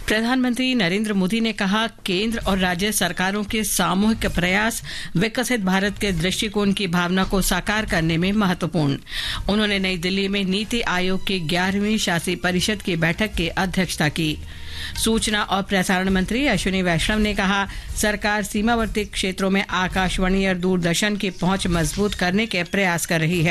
प्रधानमंत्री नरेंद्र मोदी ने कहा, केंद्र और राज्य सरकारों के सामूहिक प्रयास विकसित भारत के दृष्टिकोण की भावना को साकार करने में महत्वपूर्ण। उन्होंने नई दिल्ली में नीति आयोग की 11वीं शासी परिषद की बैठक की अध्यक्षता की। सूचना और प्रसारण मंत्री अश्विनी वैष्णव ने कहा, सरकार सीमावर्ती क्षेत्रों में आकाशवाणी और दूरदर्शन की पहुंच मजबूत करने के प्रयास कर रही है।